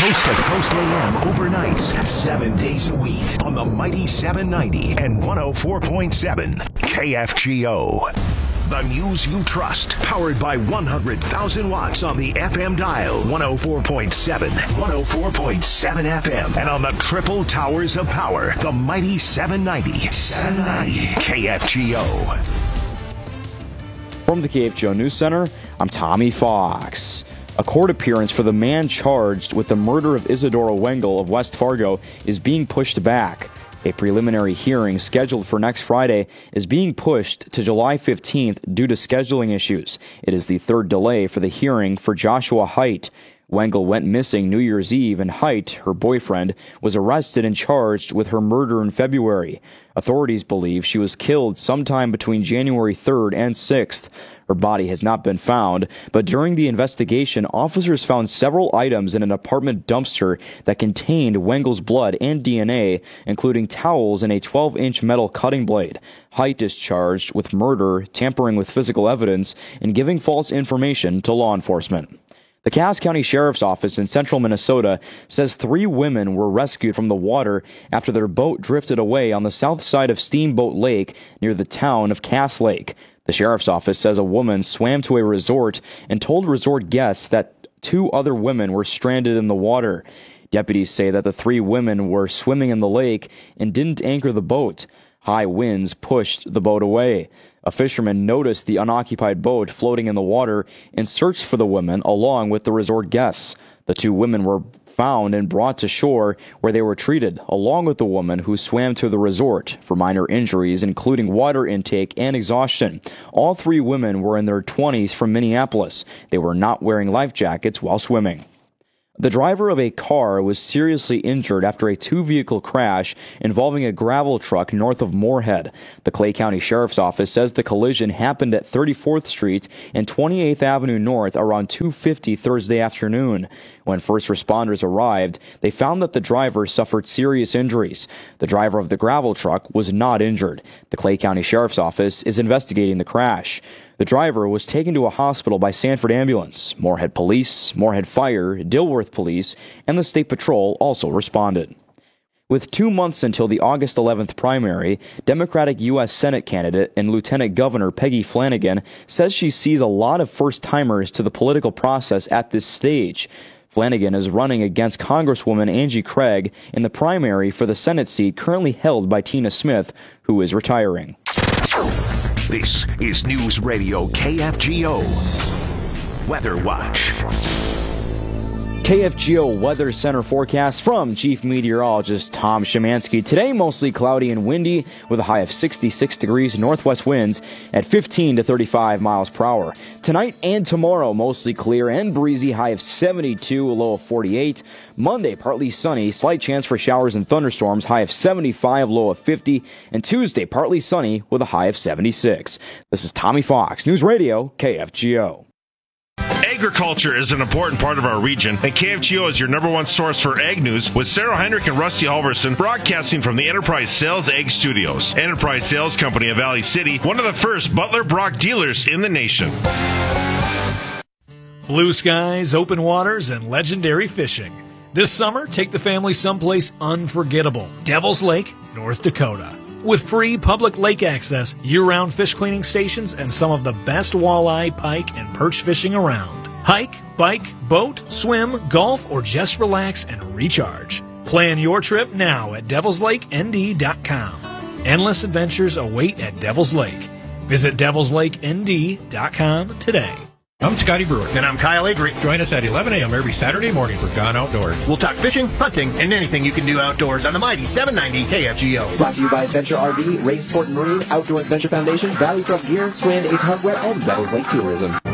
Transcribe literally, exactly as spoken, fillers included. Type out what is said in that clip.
Coast to Coast A M overnights, seven days a week on the Mighty seven ninety and one oh four point seven K F G O. The news you trust, powered by one hundred thousand watts on the F M dial, one oh four point seven, one oh four point seven F M, and on the triple towers of power, the Mighty seven ninety, seven ninety K F G O. From the K F G O News Center, I'm Tommy Fox. A court appearance for the man charged with the murder of Isadora Wengel of West Fargo is being pushed back. A preliminary hearing scheduled for next Friday is being pushed to July fifteenth due to scheduling issues. It is the third delay for the hearing for Joshua Haidt. Wengel went missing New Year's Eve, and Haidt, her boyfriend, was arrested and charged with her murder in February. Authorities believe she was killed sometime between January third and sixth. Her body has not been found, but during the investigation, officers found several items in an apartment dumpster that contained Wengel's blood and D N A, including towels and a twelve-inch metal cutting blade. Haidt is charged with murder, tampering with physical evidence, and giving false information to law enforcement. The Cass County Sheriff's Office in central Minnesota says three women were rescued from the water after their boat drifted away on the south side of Steamboat Lake near the town of Cass Lake. The Sheriff's Office says a woman swam to a resort and told resort guests that two other women were stranded in the water. Deputies say that the three women were swimming in the lake and didn't anchor the boat. High winds pushed the boat away. A fisherman noticed the unoccupied boat floating in the water and searched for the women along with the resort guests. The two women were found and brought to shore, where they were treated, along with the woman who swam to the resort for minor injuries, including water intake and exhaustion. All three women were in their twenties from Minneapolis. They were not wearing life jackets while swimming. The driver of a car was seriously injured after a two-vehicle crash involving a gravel truck north of Moorhead. The Clay County Sheriff's Office says the collision happened at thirty-fourth Street and twenty-eighth Avenue North around two fifty Thursday afternoon. When first responders arrived, they found that the driver suffered serious injuries. The driver of the gravel truck was not injured. The Clay County Sheriff's Office is investigating the crash. The driver was taken to a hospital by Sanford Ambulance. Moorhead Police, Moorhead Fire, Dilworth Police, and the State Patrol also responded. With two months until the August eleventh primary, Democratic U S Senate candidate and Lieutenant Governor Peggy Flanagan says she sees a lot of first-timers to the political process at this stage. Flanagan is running against Congresswoman Angie Craig in the primary for the Senate seat currently held by Tina Smith, who is retiring. This is News Radio K F G O Weather Watch. K F G O Weather Center forecast from Chief Meteorologist Tom Szymanski. Today, mostly cloudy and windy with a high of sixty-six degrees, northwest winds at fifteen to thirty-five miles per hour. Tonight and tomorrow, mostly clear and breezy, high of seventy-two, a low of forty-eight. Monday, partly sunny, slight chance for showers and thunderstorms, high of seventy-five, low of fifty. And Tuesday, partly sunny with a high of seventy-six. This is Tommy Fox, News Radio K F G O. Agriculture is an important part of our region, and K F G O is your number one source for ag news, with Sarah Heinrich and Rusty Halverson broadcasting from the Enterprise Sales Ag Studios. Enterprise Sales Company of Valley City, one of the first Butler Brock dealers in the nation. Blue skies, open waters, and legendary fishing. This summer, take the family someplace unforgettable. Devil's Lake, North Dakota. With free public lake access, year-round fish cleaning stations, and some of the best walleye, pike, and perch fishing around. Hike, bike, boat, swim, golf, or just relax and recharge. Plan your trip now at devils lake n d dot com. Endless adventures await at Devil's Lake. Visit devils lake n d dot com today. I'm Scotty Brewer. And I'm Kyle Avery. Join us at eleven a.m. every Saturday morning for Gone Outdoors. We'll talk fishing, hunting, and anything you can do outdoors on the mighty seven ninety K F G O. Brought to you by Adventure R V, Race Sport and Marine, Outdoor Adventure Foundation, Valley Truck Gear, Strand Ace Hardware, and Devil's Lake Tourism.